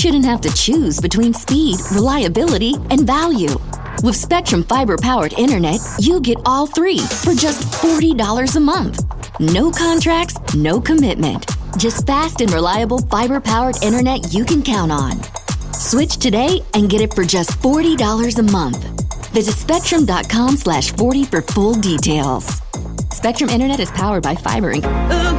shouldn't have to choose between speed, reliability, and value. With Spectrum Fiber-powered internet, you get all three for just $40 a month. No contracts, no commitment. Just fast and reliable fiber-powered internet you can count on. Switch today and get it for just $40 a month. Visit Spectrum.com/40 for full details. Spectrum Internet is powered by fiber.